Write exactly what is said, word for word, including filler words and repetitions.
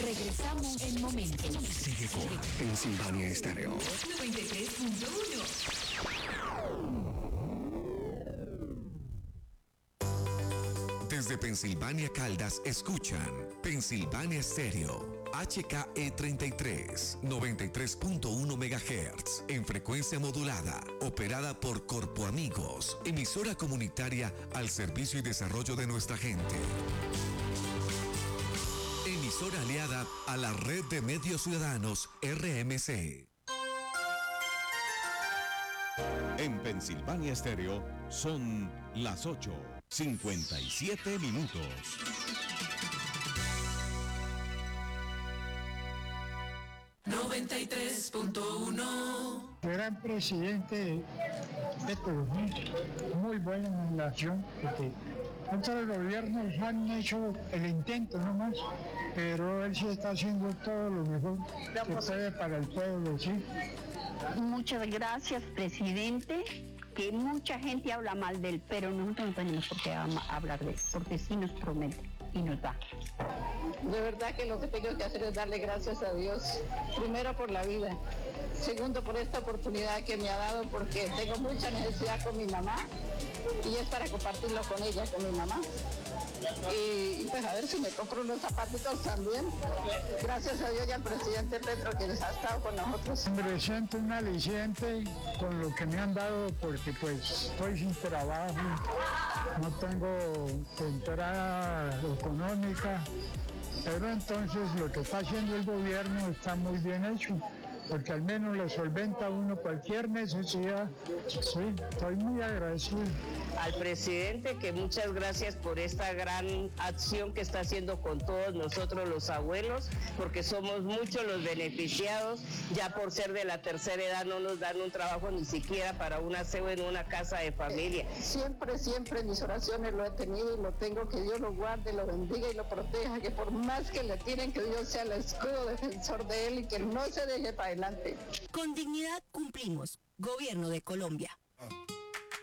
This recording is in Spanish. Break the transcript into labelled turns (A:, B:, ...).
A: Regresamos en momentos.
B: Sigue con Pensilvania Estéreo
A: noventa y tres punto uno.
C: Desde Pensilvania Caldas escuchan Pensilvania Estéreo, H K E treinta y tres, noventa y tres punto uno megahertz, en frecuencia modulada, operada por Corpo Amigos, emisora comunitaria al servicio y desarrollo de nuestra gente. Emisora aliada a la Red de Medios Ciudadanos R M C.
D: En Pensilvania Estéreo son las ocho, cincuenta y siete minutos.
A: noventa y tres punto uno.
E: Gran presidente de Colombia, muy buena nación, porque otros gobiernos han hecho el intento nomás, pero él sí está haciendo todo lo mejor que puede para el pueblo, ¿sí?
F: Muchas gracias, presidente, que mucha gente habla mal de él, pero nosotros no tenemos por qué hablar de él, porque sí nos promete y nos da.
G: De verdad que lo que tengo que hacer es darle gracias a Dios, primero por la vida, segundo por esta oportunidad que me ha dado, porque tengo mucha necesidad con mi mamá y es para compartirlo con ella, con mi mamá. Y, y pues a ver si me compro unos zapatitos también. Gracias a Dios y al presidente Petro que les ha estado con nosotros.
E: Me siento un aliciente con lo que me han dado, porque pues estoy sin trabajo, no tengo entrada económica, pero entonces lo que está haciendo el gobierno está muy bien hecho, porque al menos le solventa a uno cualquier necesidad. Sí, estoy muy agradecido.
H: Al presidente, que muchas gracias por esta gran acción que está haciendo con todos nosotros los abuelos, porque somos muchos los beneficiados. Ya por ser de la tercera edad no nos dan un trabajo ni siquiera para un aseo en una casa de familia.
G: Siempre, siempre en mis oraciones lo he tenido y lo tengo, que Dios lo guarde, lo bendiga y lo proteja, que por más que le tiren, que Dios sea el escudo defensor de él y que no se deje para adelante.
A: Con dignidad cumplimos. Gobierno de Colombia.